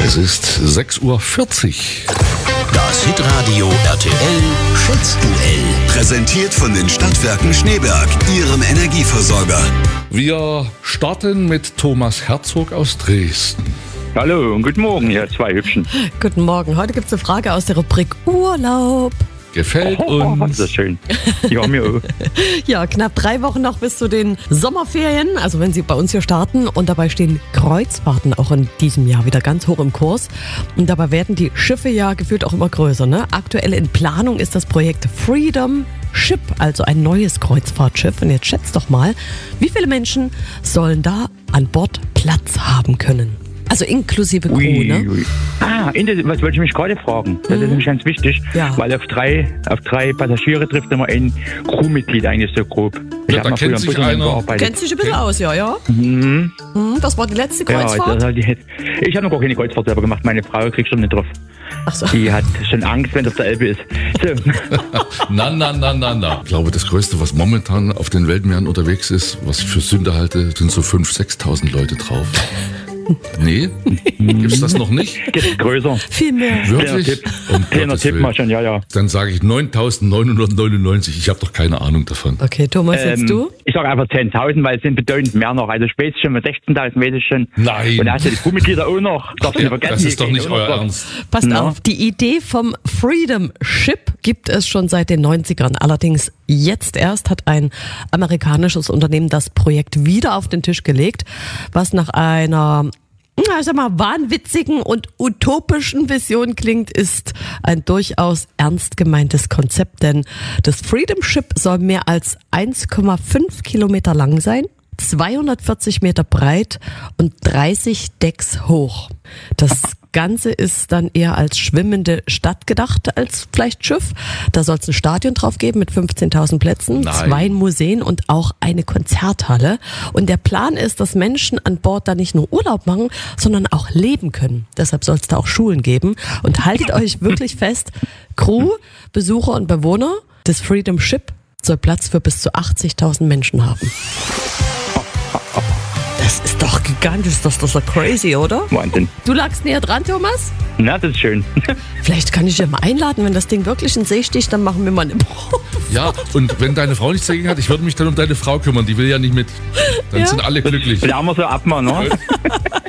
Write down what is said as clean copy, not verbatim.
Es ist 6:40 Uhr. Das Hitradio RTL Schätzduell. Präsentiert von den Stadtwerken Schneeberg, Ihrem Energieversorger. Wir starten mit Thomas Herzog aus Dresden. Hallo und guten Morgen, ihr zwei Hübschen. Guten Morgen. Heute gibt es eine Frage aus der Rubrik Urlaub. Gefällt uns. Das ist schön. Ja, mir auch. Ja, knapp 3 Wochen noch bis zu den Sommerferien, also wenn Sie bei uns hier starten. Und dabei stehen Kreuzfahrten auch in diesem Jahr wieder ganz hoch im Kurs. Und dabei werden die Schiffe ja gefühlt auch immer größer. Ne? Aktuell in Planung ist das Projekt Freedom Ship, also ein neues Kreuzfahrtschiff. Und jetzt schätzt doch mal, wie viele Menschen sollen da an Bord Platz haben können? Also inklusive Crew, ne? Ui. Was wollte ich mich gerade fragen? Das ist nämlich ganz wichtig, Ja. weil auf drei Passagiere trifft immer ein Crewmitglied eigentlich so grob. Ja, hab da mal früher kennt am sich Busbahnhof einer. gearbeitet. Kennt sich ein bisschen aus, ja. Das war die letzte Ja, Kreuzfahrt? ich habe noch gar keine Kreuzfahrt selber gemacht. Meine Frau kriegt schon nicht drauf. Ach so. Die hat schon Angst, wenn das auf der Elbe ist. So. Na. Ich glaube, das Größte, was momentan auf den Weltmeeren unterwegs ist, was ich für Sünder halte, sind so 5.000, 6.000 Leute drauf. Nee? Gibt's das noch nicht? Geht größer. Viel mehr. Wirklich? Kleiner Tipp mal schon, ja. Dann sage ich 9.999. Ich habe doch keine Ahnung davon. Okay, Thomas, jetzt du? Ich sage einfach 10.000, weil es sind bedeutend mehr noch. Also spätestens schon mit 16.000 weiß ich schon. Nein. Und da hast du die Crewmitglieder auch noch. Darfst du nicht vergessen. Das die ist doch gehen nicht auch noch euer drauf. Ernst. Passt Ja. auf, die Idee vom Freedom Ship gibt es schon seit den 90ern. Allerdings jetzt erst hat ein amerikanisches Unternehmen das Projekt wieder auf den Tisch gelegt, was nach einer wahnwitzigen und utopischen Vision klingt, ist ein durchaus ernst gemeintes Konzept, denn das Freedom Ship soll mehr als 1,5 Kilometer lang sein, 240 Meter breit und 30 Decks hoch. Das Ganze ist dann eher als schwimmende Stadt gedacht als vielleicht Schiff. Da soll es ein Stadion drauf geben mit 15.000 Plätzen, Nein. 2 Museen und auch eine Konzerthalle. Und der Plan ist, dass Menschen an Bord da nicht nur Urlaub machen, sondern auch leben können. Deshalb soll es da auch Schulen geben. Und haltet euch wirklich fest, Crew, Besucher und Bewohner des Freedom Ship soll Platz für bis zu 80.000 Menschen haben. Das ist doch gigantisch, das ist doch crazy, oder? Wahnsinn. Du lagst näher dran, Thomas? Na, das ist schön. Vielleicht kann ich dich ja mal einladen, wenn das Ding wirklich in See sticht, dann machen wir mal eine Probe. Ja, und wenn deine Frau nichts dagegen hat, ich würde mich dann um deine Frau kümmern. Die will ja nicht mit. Dann Ja. sind alle glücklich. Will auch mal so abmachen, ne?